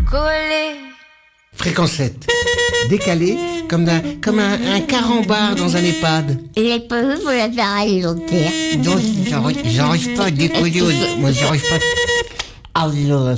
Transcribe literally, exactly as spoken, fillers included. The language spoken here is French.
collé. Fréquence sept. Décalé, comme, d'un, comme un, un carambar dans un EHPAD. Il est pas vu pour l'appareil alimentaire. Non, j'arrive j'arrive pas à décoller. Moi, j'arrive pas. Alors,